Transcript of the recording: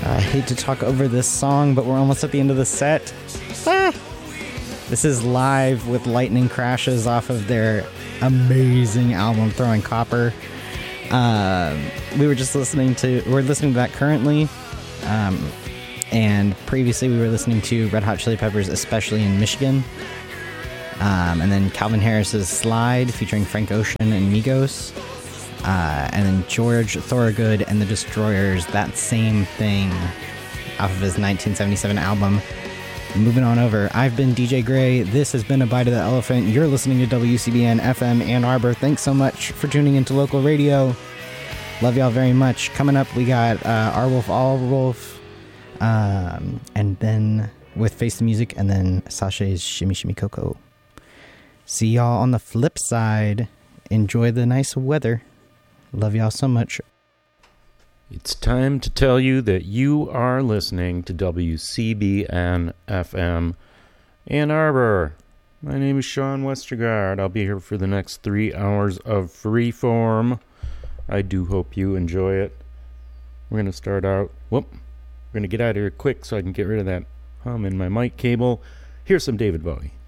I hate to talk over this song, but we're almost at the end of the set. This is Live with Lightning Crashes off of their amazing album, Throwing Copper. We're listening to that currently. And previously we were listening to Red Hot Chili Peppers, Especially in Michigan. And then Calvin Harris's Slide featuring Frank Ocean and Migos. And then George Thorogood and the Destroyers, That Same Thing, off of his 1977 album. Moving on over, I've been DJ Gray. This has been A Bite of the Elephant. You're listening to WCBN FM Ann Arbor. Thanks so much for tuning into local radio. Love y'all very much. Coming up, we got Our Wolf, All Wolf, and then with Face the Music, and then Sasha's Shimmy Shimmy Coco. See y'all on the flip side. Enjoy the nice weather. Love y'all so much. It's time to tell you that you are listening to WCBN FM Ann Arbor. My name is Sean Westergaard. I'll be here for the next 3 hours of freeform. I do hope you enjoy it. We're going to start out. We're going to get out of here quick so I can get rid of that hum in my mic cable. Here's some David Bowie.